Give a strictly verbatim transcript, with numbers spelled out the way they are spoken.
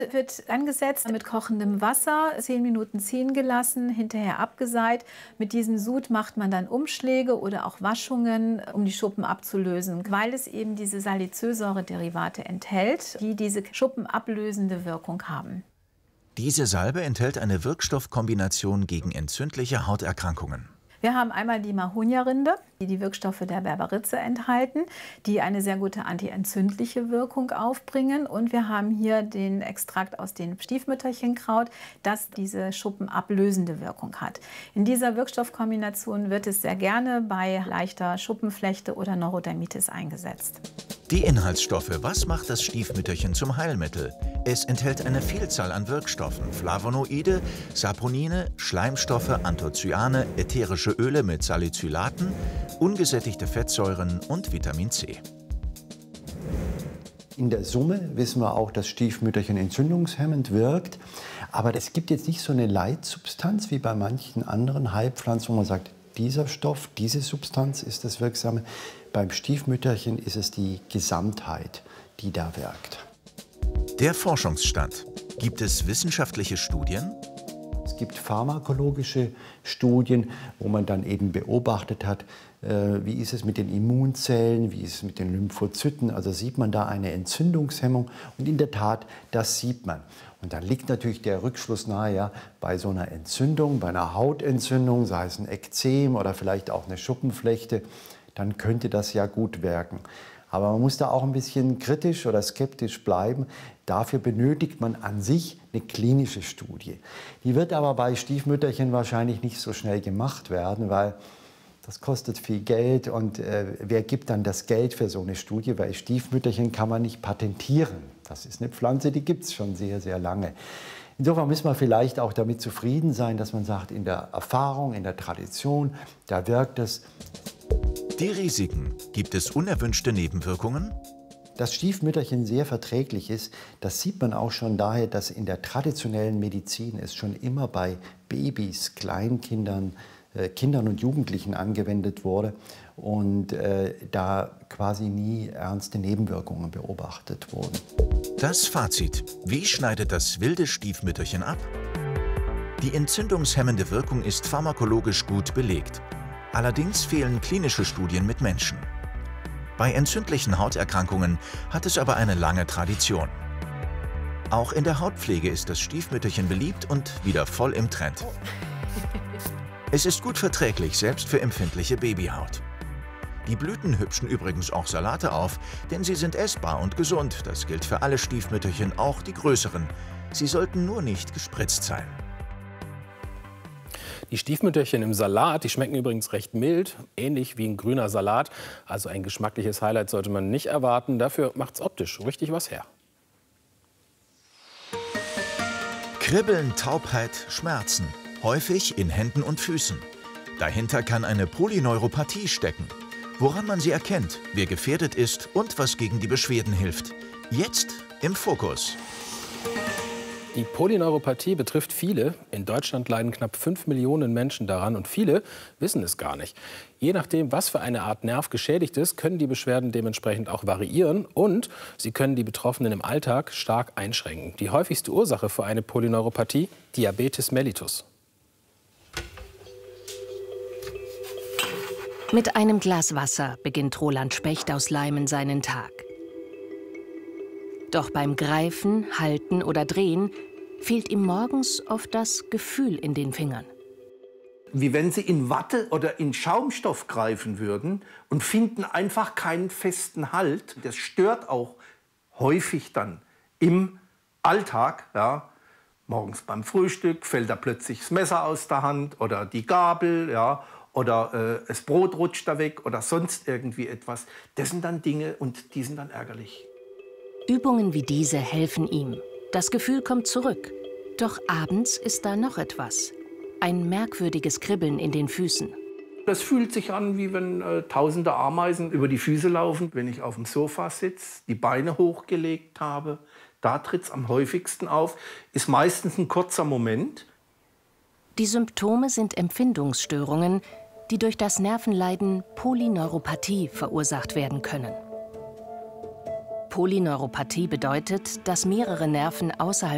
Wird angesetzt mit kochendem Wasser, zehn Minuten ziehen gelassen, hinterher abgeseit. Mit diesem Sud macht man dann Umschläge oder auch Waschungen, um die Schuppen abzulösen, weil es eben diese Salicylsäure-Derivate enthält, die diese schuppenablösende Wirkung haben. Diese Salbe enthält eine Wirkstoffkombination gegen entzündliche Hauterkrankungen. Wir haben einmal die Mahonia-Rinde, die die Wirkstoffe der Berberitze enthalten, die eine sehr gute antientzündliche Wirkung aufbringen. Und wir haben hier den Extrakt aus dem Stiefmütterchenkraut, das diese schuppenablösende Wirkung hat. In dieser Wirkstoffkombination wird es sehr gerne bei leichter Schuppenflechte oder Neurodermitis eingesetzt. Die Inhaltsstoffe. Was macht das Stiefmütterchen zum Heilmittel? Es enthält eine Vielzahl an Wirkstoffen: Flavonoide, Saponine, Schleimstoffe, Anthocyane, ätherische Öle mit Salicylaten, ungesättigte Fettsäuren und Vitamin C. In der Summe wissen wir auch, dass Stiefmütterchen entzündungshemmend wirkt. Aber es gibt jetzt nicht so eine Leitsubstanz wie bei manchen anderen Heilpflanzen, wo man sagt, dieser Stoff, diese Substanz ist das Wirksame. Beim Stiefmütterchen ist es die Gesamtheit, die da wirkt. Der Forschungsstand. Gibt es wissenschaftliche Studien? Es gibt pharmakologische Studien, wo man dann eben beobachtet hat, äh, wie ist es mit den Immunzellen, wie ist es mit den Lymphozyten. Also sieht man da eine Entzündungshemmung. Und in der Tat, das sieht man. Und dann liegt natürlich der Rückschluss nahe, ja, bei so einer Entzündung, bei einer Hautentzündung, sei es ein Ekzem oder vielleicht auch eine Schuppenflechte, dann könnte das ja gut wirken. Aber man muss da auch ein bisschen kritisch oder skeptisch bleiben. Dafür benötigt man an sich eine klinische Studie. Die wird aber bei Stiefmütterchen wahrscheinlich nicht so schnell gemacht werden, weil das kostet viel Geld. Und äh, wer gibt dann das Geld für so eine Studie? Weil Stiefmütterchen kann man nicht patentieren. Das ist eine Pflanze, die gibt es schon sehr, sehr lange. Insofern müssen wir vielleicht auch damit zufrieden sein, dass man sagt, in der Erfahrung, in der Tradition, da wirkt es. Die Risiken. Gibt es unerwünschte Nebenwirkungen? Dass Stiefmütterchen sehr verträglich ist, das sieht man auch schon daher, dass in der traditionellen Medizin es schon immer bei Babys, Kleinkindern, äh, Kindern und Jugendlichen angewendet wurde und äh, da quasi nie ernste Nebenwirkungen beobachtet wurden. Das Fazit. Wie schneidet das wilde Stiefmütterchen ab? Die entzündungshemmende Wirkung ist pharmakologisch gut belegt. Allerdings fehlen klinische Studien mit Menschen. Bei entzündlichen Hauterkrankungen hat es aber eine lange Tradition. Auch in der Hautpflege ist das Stiefmütterchen beliebt und wieder voll im Trend. Es ist gut verträglich, selbst für empfindliche Babyhaut. Die Blüten hübschen übrigens auch Salate auf, denn sie sind essbar und gesund. Das gilt für alle Stiefmütterchen, auch die größeren. Sie sollten nur nicht gespritzt sein. Die Stiefmütterchen im Salat, die schmecken übrigens recht mild, ähnlich wie ein grüner Salat. Also ein geschmackliches Highlight sollte man nicht erwarten. Dafür macht es optisch richtig was her. Kribbeln, Taubheit, Schmerzen. Häufig in Händen und Füßen. Dahinter kann eine Polyneuropathie stecken. Woran man sie erkennt, wer gefährdet ist und was gegen die Beschwerden hilft. Jetzt im Fokus. Die Polyneuropathie betrifft viele. In Deutschland leiden knapp fünf Millionen Menschen daran und viele wissen es gar nicht. Je nachdem, was für eine Art Nerv geschädigt ist, können die Beschwerden dementsprechend auch variieren und sie können die Betroffenen im Alltag stark einschränken. Die häufigste Ursache für eine Polyneuropathie: Diabetes mellitus. Mit einem Glas Wasser beginnt Roland Specht aus Leimen seinen Tag. Doch beim Greifen, Halten oder Drehen fehlt ihm morgens oft das Gefühl in den Fingern. Wie wenn Sie in Watte oder in Schaumstoff greifen würden und finden einfach keinen festen Halt. Das stört auch häufig dann im Alltag. Ja. Morgens beim Frühstück fällt da plötzlich das Messer aus der Hand oder die Gabel. Ja. Oder äh, das Brot rutscht da weg oder sonst irgendwie etwas. Das sind dann Dinge und die sind dann ärgerlich. Übungen wie diese helfen ihm. Das Gefühl kommt zurück. Doch abends ist da noch etwas. Ein merkwürdiges Kribbeln in den Füßen. Das fühlt sich an, wie wenn äh, tausende Ameisen über die Füße laufen. Wenn ich auf dem Sofa sitze, die Beine hochgelegt habe, da tritt es am häufigsten auf. Ist meistens ein kurzer Moment. Die Symptome sind Empfindungsstörungen, die durch das Nervenleiden Polyneuropathie verursacht werden können. Polyneuropathie bedeutet, dass mehrere Nerven außerhalb